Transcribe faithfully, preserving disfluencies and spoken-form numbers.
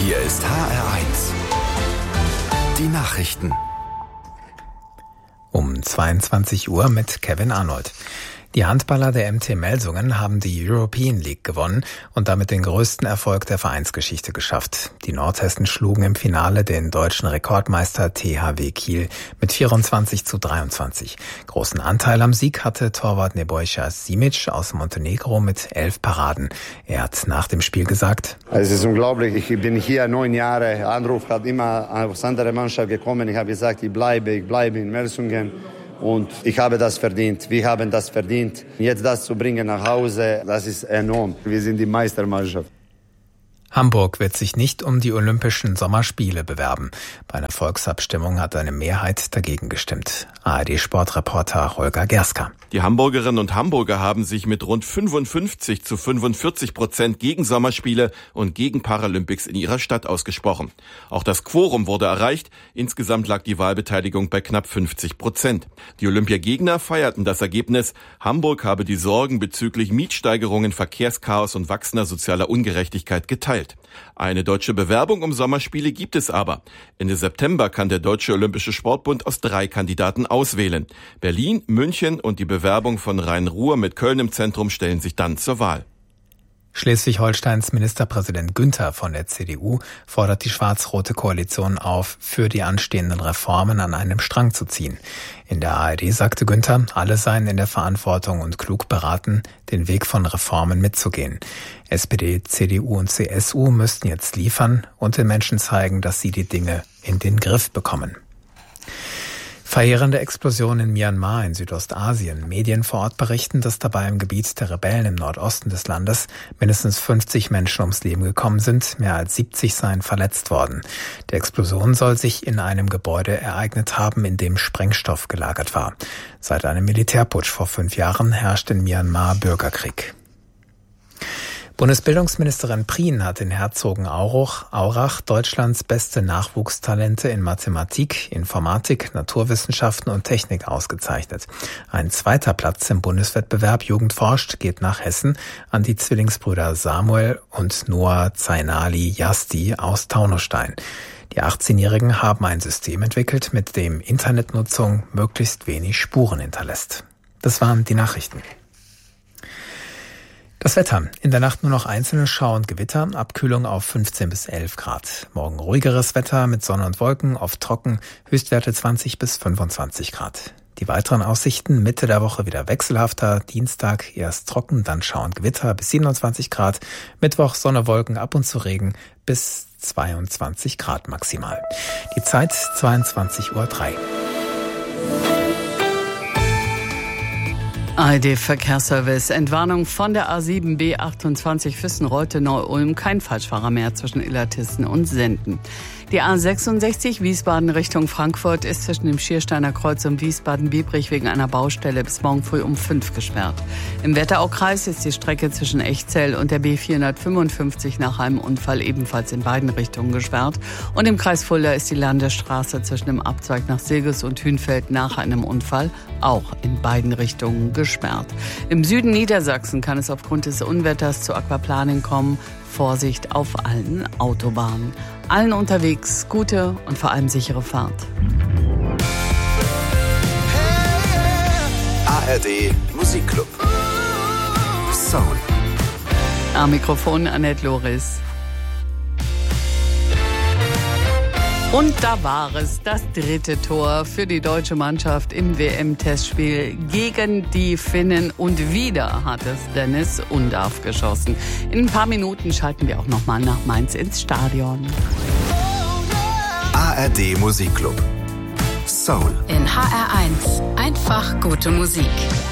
Hier ist H R eins. Die Nachrichten. Um zweiundzwanzig Uhr mit Kevin Arnold. Die Handballer der M T Melsungen haben die European League gewonnen und damit den größten Erfolg der Vereinsgeschichte geschafft. Die Nordhessen schlugen im Finale den deutschen Rekordmeister T H W Kiel mit vierundzwanzig zu dreiundzwanzig. Großen Anteil am Sieg hatte Torwart Nebojša Simić aus Montenegro mit elf Paraden. Er hat nach dem Spiel gesagt: Es ist unglaublich, ich bin hier neun Jahre, Anruf hat immer aus anderer Mannschaft gekommen. Ich habe gesagt, ich bleibe, ich bleibe in Melsungen. Und ich habe das verdient. Wir haben das verdient. Jetzt das zu bringen nach Hause, das ist enorm. Wir sind die Meistermannschaft. Hamburg wird sich nicht um die Olympischen Sommerspiele bewerben. Bei einer Volksabstimmung hat eine Mehrheit dagegen gestimmt. A R D-Sportreporter Holger Gerska. Die Hamburgerinnen und Hamburger haben sich mit rund fünfundfünfzig zu fünfundvierzig Prozent gegen Sommerspiele und gegen Paralympics in ihrer Stadt ausgesprochen. Auch das Quorum wurde erreicht. Insgesamt lag die Wahlbeteiligung bei knapp fünfzig Prozent. Die Olympiagegner feierten das Ergebnis. Hamburg habe die Sorgen bezüglich Mietsteigerungen, Verkehrschaos und wachsender sozialer Ungerechtigkeit geteilt. Eine deutsche Bewerbung um Sommerspiele gibt es aber. Ende September kann der Deutsche Olympische Sportbund aus drei Kandidaten auswählen. Berlin, München und die Bewerbung von Rhein-Ruhr mit Köln im Zentrum stellen sich dann zur Wahl. Schleswig-Holsteins Ministerpräsident Günther von der C D U fordert die schwarz-rote Koalition auf, für die anstehenden Reformen an einem Strang zu ziehen. In der A R D sagte Günther, alle seien in der Verantwortung und klug beraten, den Weg von Reformen mitzugehen. S P D, C D U und C S U müssten jetzt liefern und den Menschen zeigen, dass sie die Dinge in den Griff bekommen. Verheerende Explosion in Myanmar in Südostasien. Medien vor Ort berichten, dass dabei im Gebiet der Rebellen im Nordosten des Landes mindestens fünfzig Menschen ums Leben gekommen sind, mehr als siebzig seien verletzt worden. Die Explosion soll sich in einem Gebäude ereignet haben, in dem Sprengstoff gelagert war. Seit einem Militärputsch vor fünf Jahren herrscht in Myanmar Bürgerkrieg. Bundesbildungsministerin Prien hat in Herzogenaurach Deutschlands beste Nachwuchstalente in Mathematik, Informatik, Naturwissenschaften und Technik ausgezeichnet. Ein zweiter Platz im Bundeswettbewerb Jugend forscht geht nach Hessen an die Zwillingsbrüder Samuel und Noah Zainali Yasti aus Taunusstein. Die achtzehnjährigen haben ein System entwickelt, mit dem Internetnutzung möglichst wenig Spuren hinterlässt. Das waren die Nachrichten. Das Wetter. In der Nacht nur noch einzelne Schauer und Gewitter, Abkühlung auf fünfzehn bis elf Grad. Morgen ruhigeres Wetter mit Sonne und Wolken, oft trocken, Höchstwerte zwanzig bis fünfundzwanzig Grad. Die weiteren Aussichten Mitte der Woche wieder wechselhafter, Dienstag erst trocken, dann Schauer und Gewitter bis siebenundzwanzig Grad, Mittwoch Sonne, Wolken, ab und zu Regen bis zweiundzwanzig Grad maximal. Die Zeit zweiundzwanzig Uhr drei. A R D-Verkehrsservice. Entwarnung von der A sieben B achtundzwanzig Füssen-Reute-Neu-Ulm. Kein Falschfahrer mehr zwischen Illertissen und Senden. Die A sechsundsechzig Wiesbaden Richtung Frankfurt ist zwischen dem Schiersteiner Kreuz und Wiesbaden-Biebrich wegen einer Baustelle bis morgen früh um fünf gesperrt. Im Wetteraukreis ist die Strecke zwischen Echzell und der B vierhundertfünfundfünfzig nach einem Unfall ebenfalls in beiden Richtungen gesperrt. Und im Kreis Fulda ist die Landesstraße zwischen dem Abzweig nach Silges und Hünfeld nach einem Unfall auch in beiden Richtungen gesperrt. Im Süden Niedersachsen kann es aufgrund des Unwetters zu Aquaplaning kommen. Vorsicht auf allen Autobahnen. Allen unterwegs gute und vor allem sichere Fahrt. A R D Musikclub. Soul. Am Mikrofon Annette Loris. Und da war es, das dritte Tor für die deutsche Mannschaft im W M-Testspiel gegen die Finnen. Und wieder hat es Dennis Undav geschossen. In ein paar Minuten schalten wir auch nochmal nach Mainz ins Stadion. A R D Musikclub. Soul. In H R eins. Einfach gute Musik.